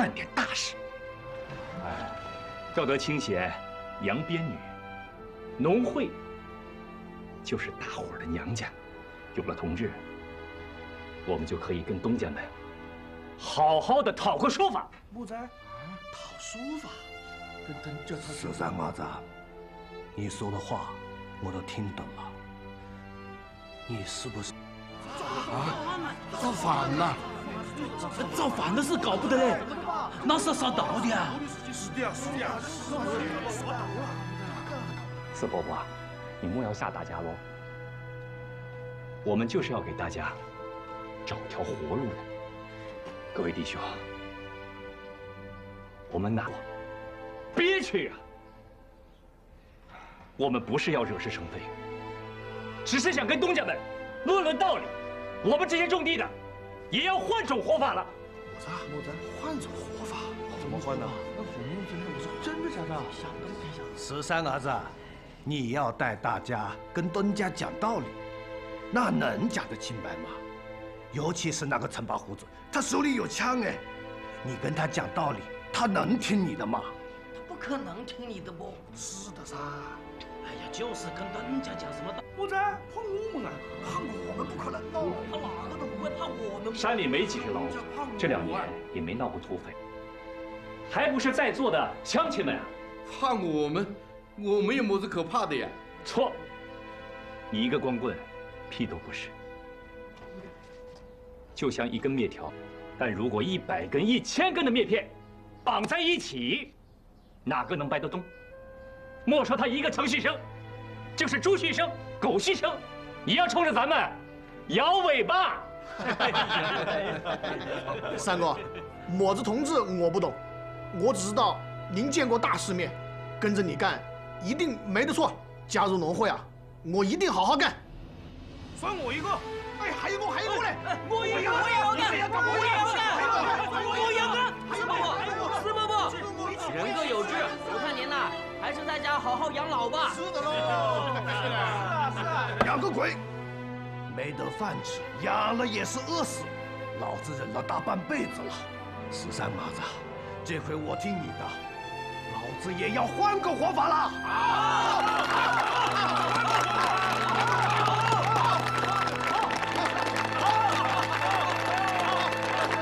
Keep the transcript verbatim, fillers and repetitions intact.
干点大事。 哎，道德清闲，扬鞭女，农会就是大伙儿的娘家。有了同志，我们就可以跟东家们好好的讨个说法。 木子，讨说法，跟跟这他十三伢子，你说的话我都听懂了。你是不是啊？造反了！造反的事搞不得嘞，那是上道的啊！是的呀，是的呀。 四伯伯，你莫要吓大家喽。我们就是要给大家找条活路的。各位弟兄，我们哪憋屈啊！我们不是要惹是生非，只是想跟东家们论论道理。我们这些种地的，也要换种活法了。 我操，我咱换种活法，怎么换呢？那红木真的，我说真的假的？想都别想。 十三儿子，你要带大家跟东家讲道理，那能讲得清白吗？尤其是那个陈八胡子，他手里有枪哎，你跟他讲道理，他能听你的吗？ 他不可能听你的不。 是的噻。 哎呀，就是跟东家讲什么道。 我在怕我们啊，怕我们不可能哦， 他哪个都不会怕我们。 山里没几只老虎，这两年也没闹过土匪，还不是在座的乡亲们啊？ 怕我们，我们也没子可怕的呀。 错，你一个光棍，屁都不是。就像一根篾条，但如果一百根、一千根的篾片绑在一起，哪个能掰得动？莫说他一个程旭生，就是朱旭生、苟旭生，也要冲着咱们摇尾巴。 三哥，么子同志我不懂，我只知道您见过大世面，跟着你干一定没得错。加入农会啊，我一定好好干。 算我一个。 哎，还有我，还有我嘞！ 我也要，我也要干，我也要干，我也要干，我也要干！四伯伯，四伯伯，人各有志，我看您呐，还是在家好好养老吧。 是的喽， 养个鬼！没得饭吃，养了也是饿死。老子忍了大半辈子了，十三伢子，这回我听你的，老子也要换个活法了。